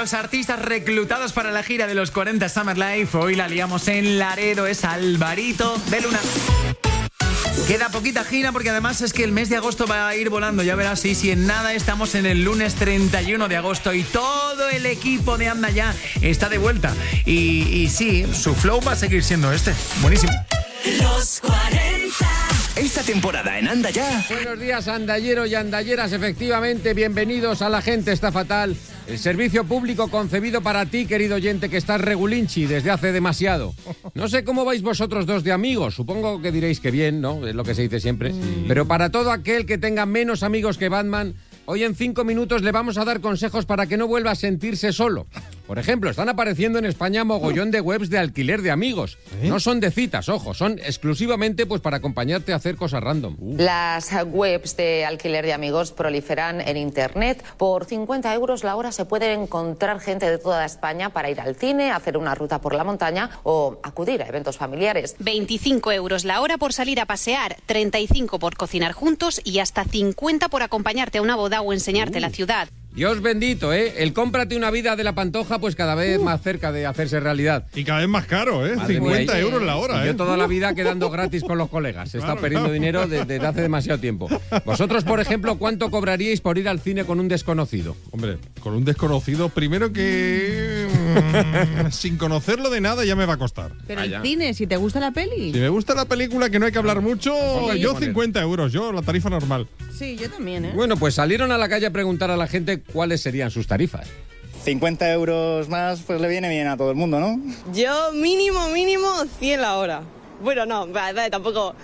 los artistas reclutados para la gira de los 40 Summer Life. Hoy la liamos en Laredo, es Alvarito de Luna. Queda poquita gira porque además es que el mes de agosto va a ir volando. Ya verás, sí, en nada estamos en el lunes 31 de agosto y todo el equipo de Anda Ya está de vuelta. Y sí, su flow va a seguir siendo este. Buenísimo. Los 40. Esta temporada en Anda Ya. Buenos días, andalleros y andalleras. Efectivamente, bienvenidos a La Gente Está Fatal. El servicio público concebido para ti, querido oyente, que estás regulinchi desde hace demasiado. No sé cómo vais vosotros dos de amigos. Supongo que diréis que bien, ¿no? Es lo que se dice siempre. Sí. Pero para todo aquel que tenga menos amigos que Batman, hoy en 5 minutos le vamos a dar consejos para que no vuelva a sentirse solo. Por ejemplo, están apareciendo en España mogollón de webs de alquiler de amigos. No son de citas, ojo, son exclusivamente pues para acompañarte a hacer cosas random. Las webs de alquiler de amigos proliferan en internet. Por 50 euros la hora se puede encontrar gente de toda España para ir al cine, hacer una ruta por la montaña o acudir a eventos familiares. 25 euros la hora por salir a pasear, 35 por cocinar juntos y hasta 50 por acompañarte a una boda o enseñarte la ciudad. Dios bendito, ¿eh? El cómprate una vida de la Pantoja, pues cada vez más cerca de hacerse realidad. Y cada vez más caro, ¿eh? Madre 50 mía, euros la hora, ¿eh? Yo toda la vida quedando gratis con los colegas. Se está perdiendo dinero desde hace demasiado tiempo. Vosotros, por ejemplo, ¿cuánto cobraríais por ir al cine con un desconocido? Hombre, con un desconocido, primero que... sin conocerlo de nada ya me va a costar. Pero el cine, si te gusta la peli. Si me gusta la película, que no hay que hablar mucho, yo 50 euros, yo la tarifa normal. Sí, yo también, ¿eh? Bueno, pues salieron a la calle a preguntar a la gente cuáles serían sus tarifas. 50 euros más, pues le viene bien a todo el mundo, ¿no? Yo mínimo 100 la hora. Bueno, no, vale, tampoco.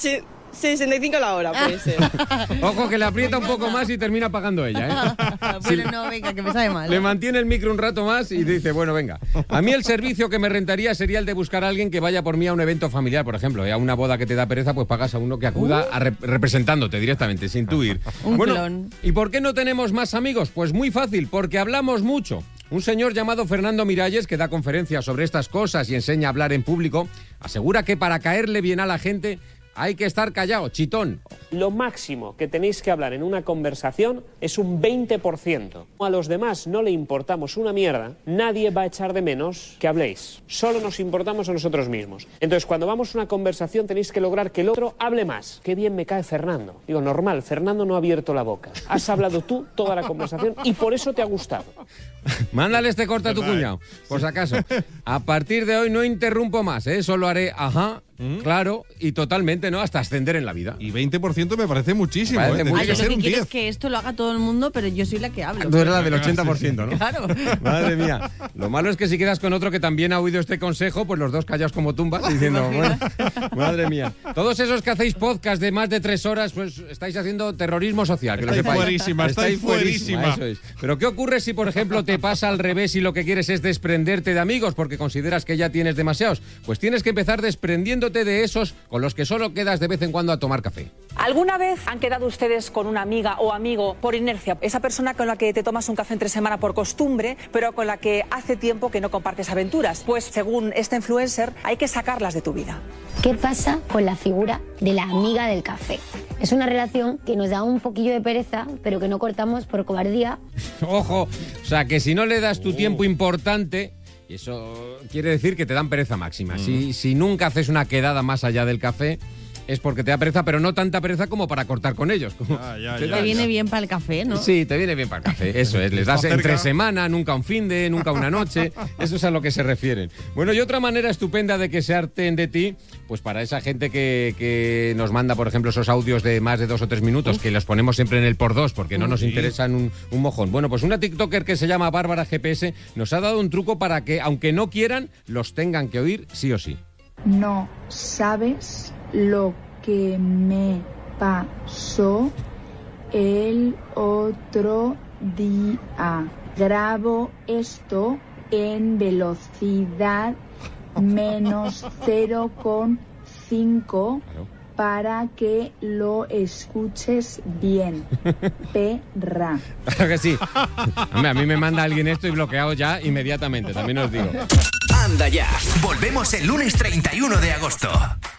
65 la hora, puede ser. Ojo, que le aprieta un poco más y termina pagando ella, ¿eh? Bueno, no, venga, que me sabe mal. Le mantiene el micro un rato más y dice, bueno, venga. A mí el servicio que me rentaría sería el de buscar a alguien que vaya por mí a un evento familiar, por ejemplo. A una boda que te da pereza, pues pagas a uno que acuda representándote directamente, sin tú ir. Un clon. ¿Y por qué no tenemos más amigos? Pues muy fácil, porque hablamos mucho. Un señor llamado Fernando Miralles, que da conferencias sobre estas cosas y enseña a hablar en público, asegura que para caerle bien a la gente hay que estar callado, chitón. Lo máximo que tenéis que hablar en una conversación es un 20%. A los demás no le importamos una mierda, nadie va a echar de menos que habléis. Solo nos importamos a nosotros mismos. Entonces, cuando vamos a una conversación tenéis que lograr que el otro hable más. Qué bien me cae Fernando. Digo, normal, Fernando no ha abierto la boca. Has hablado tú toda la conversación y por eso te ha gustado. Mándale este corte a tu cuñado, por si acaso. A partir de hoy no interrumpo más, ¿eh? Solo haré ajá, claro y totalmente, ¿no? Hasta ascender en la vida. Y 20% me parece muchísimo, Parece Tendría Yo que ser lo que un quiero 10. es que esto lo haga todo el mundo, pero yo soy la que hablo. Tú eres la del 80%, ¿no? Claro. Madre mía. Lo malo es que si quedas con otro que también ha oído este consejo, pues los dos callados como tumbas, diciendo, bueno, madre mía. Todos esos que hacéis podcast de más de 3 horas, pues estáis haciendo terrorismo social, que lo Estáis sepáis. fuerísima, estáis fuerísima. Eso es. Pero ¿qué ocurre si, por ejemplo, te pasa al revés y lo que quieres es desprenderte de amigos porque consideras que ya tienes demasiados? Pues tienes que empezar desprendiéndote de esos con los que solo quedas de vez en cuando a tomar café. ¿Alguna vez han quedado ustedes con una amiga o amigo por inercia? Esa persona con la que te tomas un café entre semana por costumbre, pero con la que hace tiempo que no compartes aventuras. Pues según esta influencer, hay que sacarlas de tu vida. ¿Qué pasa con la figura de la amiga del café? Es una relación que nos da un poquillo de pereza, pero que no cortamos por cobardía. Ojo, o sea, que si no le das tu tiempo importante, eso quiere decir que te dan pereza máxima. Si nunca haces una quedada más allá del café, es porque te da pereza, pero no tanta pereza como para cortar con ellos. Te viene bien para el café, ¿no? Sí, te viene bien para el café, eso es. Les das entre semana, nunca un finde, nunca una noche. Eso es a lo que se refieren. Bueno, y otra manera estupenda de que se harten de ti, pues para esa gente que nos manda, por ejemplo, esos audios de más de 2 o 3 minutos, que los ponemos siempre en el por 2 porque no nos interesan un mojón. Bueno, pues una TikToker que se llama Bárbara GPS nos ha dado un truco para que, aunque no quieran, los tengan que oír sí o sí. No sabes lo que me pasó el otro día. Grabo esto en velocidad menos 0,5 para que lo escuches bien. Perra. Claro que sí. Hombre, a mí me manda alguien esto y bloqueado ya inmediatamente, también os digo. Anda Ya. Volvemos el lunes 31 de agosto.